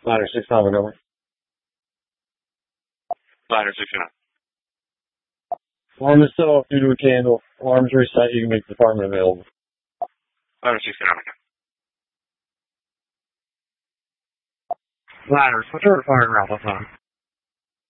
Ladder 6 Montgomery. Ladder 69. Alarm is set off due to a candle. Alarms reset. You can make the department available. Ladder 69. Ladder, what's your firing route this time?